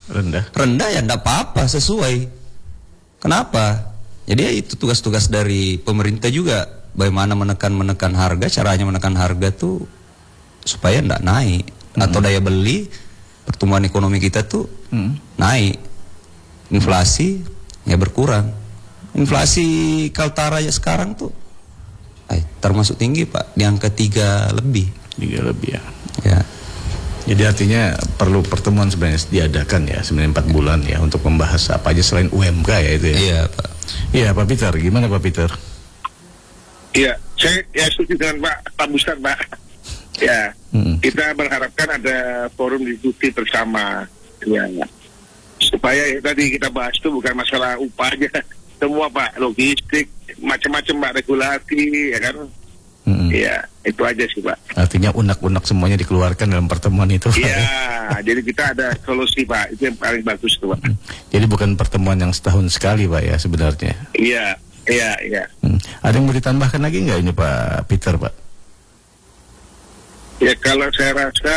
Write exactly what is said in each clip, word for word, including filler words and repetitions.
rendah. Rendah ya enggak apa-apa, sesuai. Kenapa? Jadi ya itu tugas-tugas dari pemerintah juga, bagaimana menekan-menekan harga, caranya menekan harga tuh supaya enggak naik, hmm. atau daya beli pertumbuhan ekonomi kita tuh hmm. naik. Inflasi ya berkurang. Inflasi Kaltara ya sekarang tuh eh, termasuk tinggi Pak, di angka tiga lebih. Tiga lebih ya. Ya. Jadi artinya perlu pertemuan sebenarnya diadakan ya sebenarnya empat bulan ya untuk membahas apa aja selain U M K ya itu ya. Iya Pak. Iya Pak Peter, gimana Pak Peter? Iya, saya ya setuju dengan Pak Pak Bustan Pak. Ya, hmm. kita berharapkan ada forum diskusi bersama ya, supaya ya, tadi kita bahas itu bukan masalah upah aja, semua Pak, logistik, macam-macam Pak, regulasi ya kan. Iya, hmm. itu aja sih Pak. Artinya unek-unek semuanya dikeluarkan dalam pertemuan itu. Iya, jadi kita ada solusi Pak, itu yang paling bagus tuh Pak. Hmm. Jadi bukan pertemuan yang setahun sekali Pak ya sebenarnya. Iya, iya, iya. Hmm. Ada yang mau ditambahkan lagi nggak ini Pak Peter Pak? Ya kalau saya rasa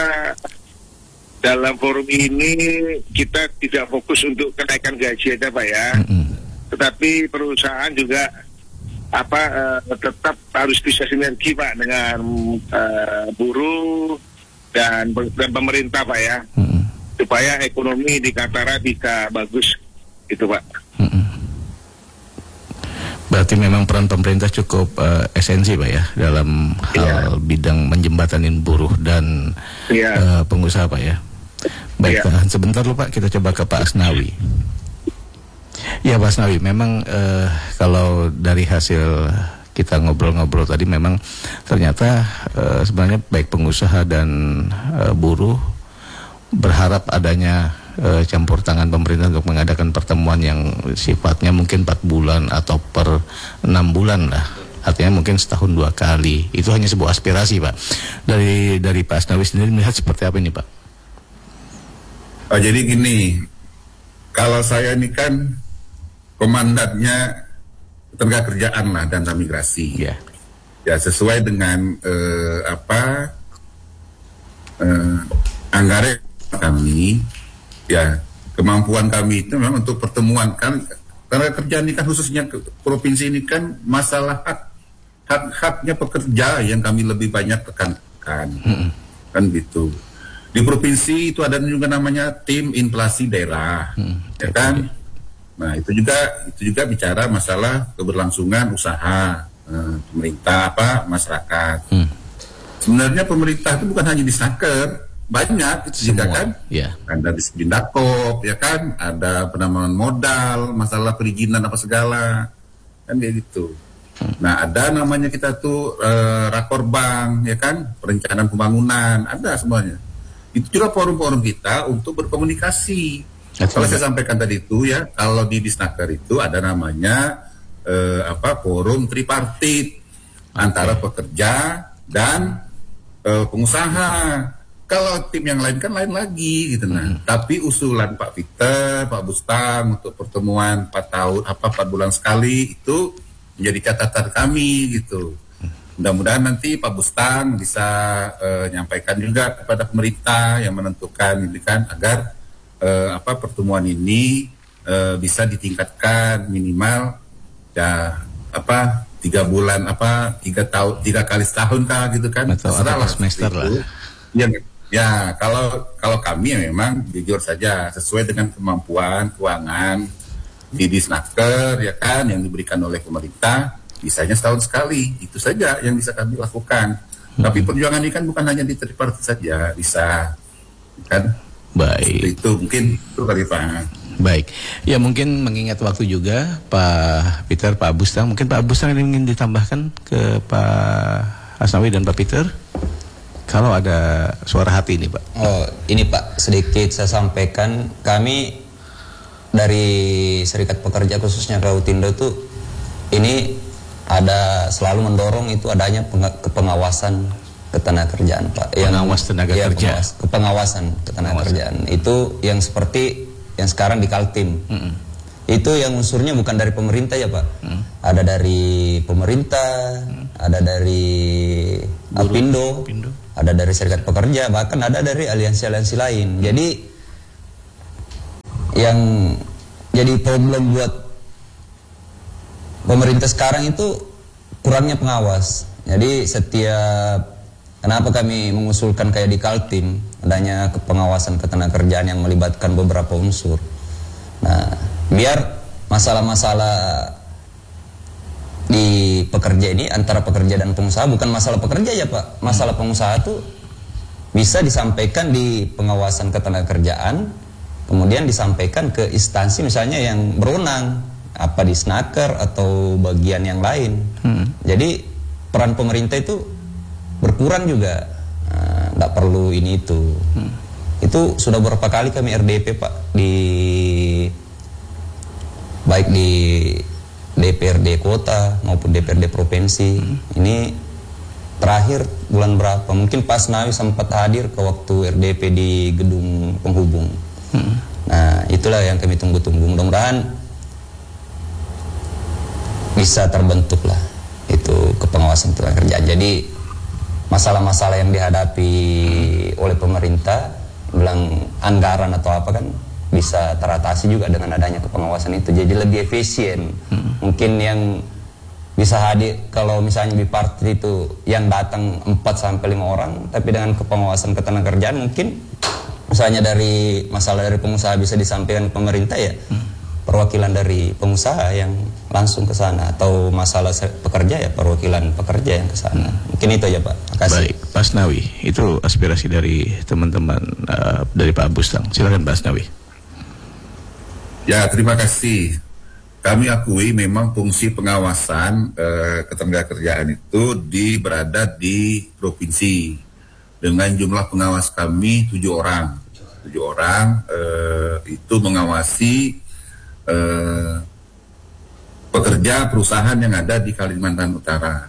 dalam forum ini kita tidak fokus untuk kenaikan gaji aja Pak ya. Hmm. Tetapi perusahaan juga apa uh, tetap harus bisa sinergi Pak dengan uh, buruh dan, dan pemerintah Pak ya, mm-hmm. supaya ekonomi di Kaltara bisa bagus gitu Pak. Mm-hmm. Berarti memang peran pemerintah cukup uh, esensi Pak ya dalam hal yeah. bidang menjembatanin buruh dan yeah. uh, pengusaha Pak ya. Baik yeah. Pak, sebentar loh Pak, kita coba ke Pak Asnawi. Ya Pak Asnawi, memang uh, kalau dari hasil kita ngobrol-ngobrol tadi memang ternyata uh, sebenarnya baik pengusaha dan uh, buruh berharap adanya uh, campur tangan pemerintah untuk mengadakan pertemuan yang sifatnya mungkin empat bulan atau per enam bulan lah. Artinya mungkin setahun dua kali. Itu hanya sebuah aspirasi Pak. Dari dari Pak Asnawi sendiri melihat seperti apa ini Pak? Oh, jadi gini, kalau saya ini kan komandannya tenaga kerjaan lah dan migrasi, yeah. ya sesuai dengan eh, apa eh, anggaran kami, ya kemampuan kami itu memang untuk pertemuan kan tenaga kerjaan ini kan khususnya ke provinsi ini kan masalah hak hak haknya pekerja yang kami lebih banyak tekankan, mm-hmm. kan gitu. Di provinsi itu ada juga namanya tim inflasi daerah, mm-hmm. ya kan. Nah itu juga itu juga bicara masalah keberlangsungan usaha eh, pemerintah apa masyarakat. Hmm. Sebenarnya pemerintah itu bukan hanya di Snaker, banyak itu juga kan. Yeah. Ada di Spindakop, ya kan. Ada penanaman modal, masalah perizinan apa segala, kan kayak gitu. Hmm. Nah ada namanya kita tuh eh, Rakorbank, ya kan, perencanaan pembangunan, ada semuanya. Itu juga forum-forum kita untuk berkomunikasi. Kalau saya sampaikan tadi itu ya, kalau di Disnaker itu ada namanya eh, apa forum tripartit okay. antara pekerja dan eh, pengusaha. Kalau tim yang lain kan lain lagi gitu nah. Hmm. Tapi usulan Pak Peter, Pak Bustang untuk pertemuan empat tahun apa empat bulan sekali itu menjadi catatan kami gitu. Mudah-mudahan nanti Pak Bustang bisa eh, menyampaikan juga kepada pemerintah yang menentukan ini kan agar Uh, apa pertemuan ini uh, bisa ditingkatkan minimal ya apa tiga bulan apa tiga tahun tiga kali setahun kah gitu kan terserah lah semester lah ya, ya kalau kalau kami memang jujur saja sesuai dengan kemampuan keuangan di Disnaker ya kan yang diberikan oleh pemerintah bisanya setahun sekali itu saja yang bisa kami lakukan hmm. tapi perjuangan ini kan bukan hanya di tripartit saja bisa kan. Baik. Itu mungkin itu kali Pak. Baik. Ya mungkin mengingat waktu juga Pak Peter, Pak Bustang, mungkin Pak Bustang ingin ditambahkan ke Pak Asnawi dan Pak Peter. Kalau ada suara hati ini Pak. Oh ini Pak sedikit saya sampaikan kami dari Serikat Pekerja khususnya Kautindo tuh ini ada selalu mendorong itu adanya pengawasan ketenaga kerjaan Pak. Pengawas tenaga ya, kerja. Pengawas, kepengawasan ketenaga kerjaan itu yang seperti yang sekarang di Kaltim. Mm-hmm. Itu yang unsurnya bukan dari pemerintah ya Pak. Mm. Ada dari pemerintah, mm. ada dari Apindo, Apindo, ada dari Serikat Pekerja, bahkan ada dari aliansi-aliansi lain. Mm. Jadi yang jadi problem buat pemerintah sekarang itu kurangnya pengawas. Jadi setiap, kenapa kami mengusulkan kayak di Kaltim adanya pengawasan ketenagakerjaan yang melibatkan beberapa unsur. Nah, biar masalah-masalah di pekerja ini antara pekerja dan pengusaha, bukan masalah pekerja ya Pak, masalah pengusaha tuh bisa disampaikan di pengawasan ketenagakerjaan, kemudian disampaikan ke instansi misalnya yang berwenang, apa di Snaker atau bagian yang lain. Hmm. Jadi peran pemerintah itu berkurang juga, nggak nah, perlu ini itu. Hmm. Itu sudah beberapa kali kami R D P Pak, di baik di D P R D kota maupun D P R D provinsi. Hmm. Ini terakhir bulan berapa? Mungkin Pak Asnawi sempat hadir ke waktu R D P di gedung penghubung. Hmm. Nah, itulah yang kami tunggu-tunggu. Mudah-mudahan bisa terbentuk lah itu kepengawasan ketenagakerjaan. Jadi masalah-masalah yang dihadapi oleh pemerintah, bilang anggaran atau apa kan, bisa teratasi juga dengan adanya kepengawasan itu. Jadi lebih efisien. Hmm. Mungkin yang bisa hadir kalau misalnya di partai itu yang datang empat sampai lima orang, tapi dengan kepengawasan ketenagakerjaan mungkin misalnya dari masalah dari pengusaha bisa disampaikan ke pemerintah ya. Hmm. Perwakilan dari pengusaha yang langsung ke sana, atau masalah pekerja ya perwakilan pekerja yang ke sana. Mungkin itu aja Pak. Makasih. Baik, Pak Asnawi, itu aspirasi dari teman-teman uh, dari Pak Bustang. Silakan Pak Asnawi. Ya, terima kasih. Kami akui memang fungsi pengawasan uh, ketenagakerjaan itu di berada di provinsi dengan jumlah pengawas kami tujuh orang. Tujuh orang uh, itu mengawasi Uh, pekerja perusahaan yang ada di Kalimantan Utara.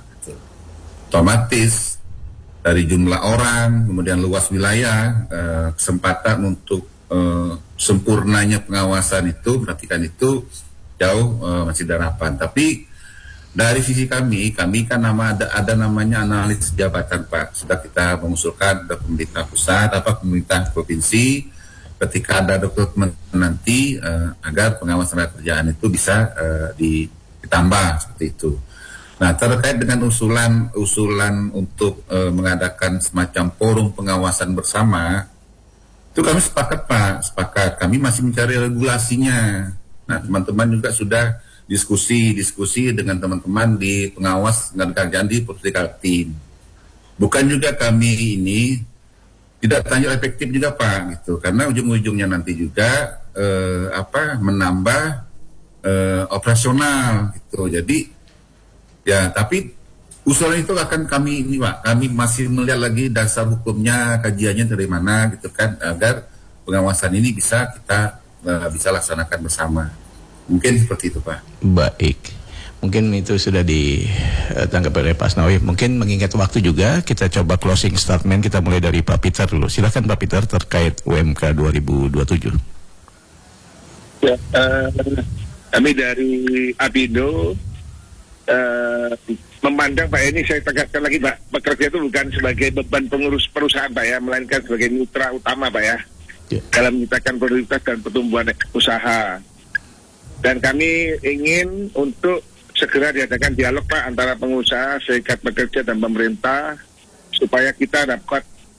Otomatis dari jumlah orang, kemudian luas wilayah, uh, kesempatan untuk uh, sempurnanya pengawasan itu, perhatikan itu jauh uh, masih harapan. Tapi dari sisi kami, kami kan nama ada, ada namanya analis jabatan Pak. Sudah kita mengusulkan ke pemerintah pusat, apa pemerintah provinsi, ketika ada dokumen nanti uh, agar pengawasan kerjaan itu bisa uh, ditambah seperti itu. Nah, terkait dengan usulan usulan untuk uh, mengadakan semacam forum pengawasan bersama, itu kami sepakat Pak, sepakat. Kami masih mencari regulasinya. Nah, teman-teman juga sudah diskusi-diskusi dengan teman-teman di pengawas kerjaan di Provinsi Kaltim. Bukan juga kami ini tidak terlanjur efektif juga Pak, gitu, karena ujung-ujungnya nanti juga eh, apa menambah eh, operasional, gitu. Jadi ya, tapi usulan itu akan kami ini Pak, kami masih melihat lagi dasar hukumnya, kajiannya dari mana, gitu kan, agar pengawasan ini bisa kita eh, bisa laksanakan bersama. Mungkin seperti itu Pak. Baik. Mungkin itu sudah ditangkap oleh Pak Asnawi. Mungkin mengingat waktu juga, kita coba closing statement. Kita mulai dari Pak Peter dulu. Silakan Pak Peter terkait U M K dua ribu dua puluh tujuh. Ya, uh, kami dari Apindo uh, memandang Pak, ini saya tegaskan lagi Pak, pekerja itu bukan sebagai beban pengurus perusahaan Pak ya, melainkan sebagai mitra utama Pak ya, ya. dalam menciptakan produktivitas dan pertumbuhan usaha. Dan kami ingin untuk segera diadakan dialog Pak antara pengusaha, serikat pekerja dan pemerintah supaya kita dapat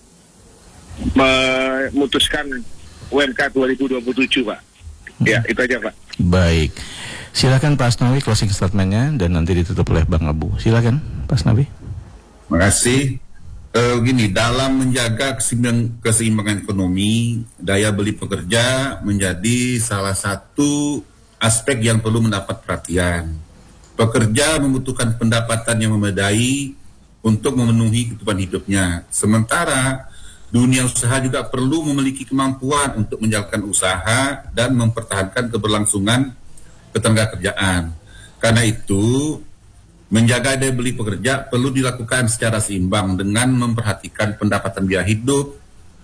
memutuskan U M K dua ribu dua puluh tujuh Pak. Hmm. Ya, itu aja Pak. Baik. Silakan Pak Asnawi closing statementnya dan nanti ditutup oleh Bang Abu. Silakan Pak Asnawi. Terima kasih. Uh, gini, dalam menjaga keseimbangan, keseimbangan ekonomi, daya beli pekerja menjadi salah satu aspek yang perlu mendapat perhatian. Pekerja membutuhkan pendapatan yang memadai untuk memenuhi kehidupan hidupnya. Sementara dunia usaha juga perlu memiliki kemampuan untuk menjalankan usaha dan mempertahankan keberlangsungan ketenagakerjaan. Karena itu, menjaga daya beli pekerja perlu dilakukan secara seimbang dengan memperhatikan pendapatan biaya hidup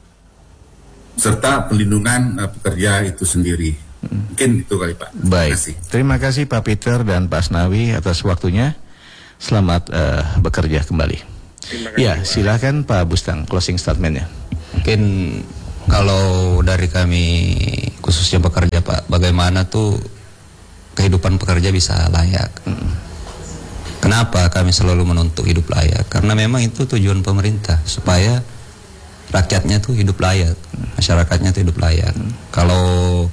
serta pelindungan uh, pekerja itu sendiri. Mungkin itu kali Pak. Baik. Terima kasih, Terima kasih Pak Peter dan Pak Asnawi atas waktunya. Selamat uh, bekerja kembali. Kasih, ya, silakan Pak Bustang closing statementnya. Mungkin kalau dari kami khususnya pekerja Pak, bagaimana tuh kehidupan pekerja bisa layak. Hmm. Kenapa kami selalu menuntut hidup layak? Karena memang itu tujuan pemerintah, supaya rakyatnya tuh hidup layak, masyarakatnya tuh hidup layak. Hmm. Kalau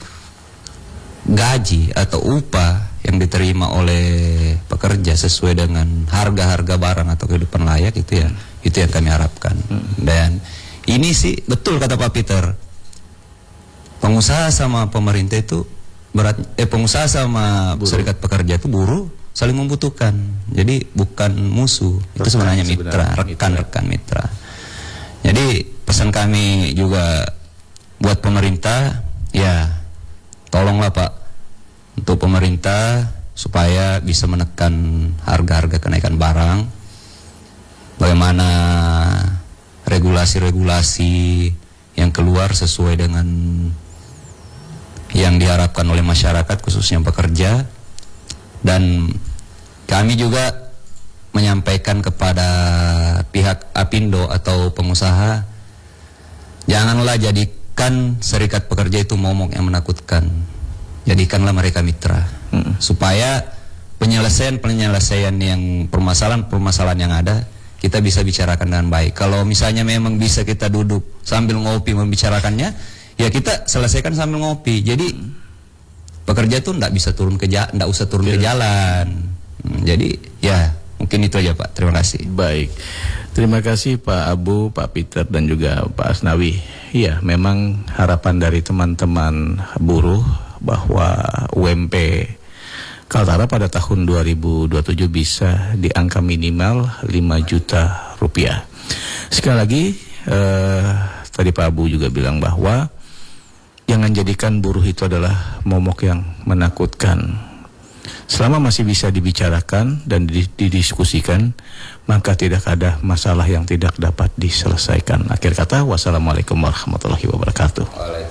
gaji atau upah yang diterima oleh pekerja sesuai dengan harga-harga barang atau kehidupan layak, itu ya, itu yang kami harapkan. Hmm. Dan ini sih betul kata Pak Peter, pengusaha sama pemerintah itu berat, eh pengusaha sama buruh. Serikat pekerja itu buruh saling membutuhkan. Jadi bukan musuh, rekan, itu sebenarnya mitra, rekan-rekan mitra. Jadi pesan kami juga buat pemerintah, ya tolonglah Pak, untuk pemerintah supaya bisa menekan harga-harga kenaikan barang. Bagaimana regulasi-regulasi yang keluar sesuai dengan yang diharapkan oleh masyarakat, khususnya pekerja. Dan kami juga menyampaikan kepada pihak Apindo atau pengusaha, janganlah jadikan serikat pekerja itu momok yang menakutkan. Jadikanlah mereka mitra, hmm. supaya penyelesaian-penyelesaian yang permasalahan-permasalahan yang ada kita bisa bicarakan dengan baik. Kalau misalnya memang bisa kita duduk sambil ngopi membicarakannya, ya kita selesaikan sambil ngopi. Jadi pekerja tuh nggak bisa turun ke ja nggak usah turun yeah. ke jalan. Hmm, jadi ya mungkin itu aja Pak. Terima kasih. Baik, terima kasih Pak Abu, Pak Peter dan juga Pak Asnawi. Iya, memang harapan dari teman-teman buruh bahwa U M P Kaltara pada tahun dua ribu dua puluh tujuh bisa di angka minimal lima juta rupiah. Sekali lagi, eh, tadi Pak Abu juga bilang bahwa jangan jadikan buruh itu adalah momok yang menakutkan. Selama masih bisa dibicarakan dan didiskusikan, maka tidak ada masalah yang tidak dapat diselesaikan. Akhir kata, wassalamualaikum warahmatullahi wabarakatuh.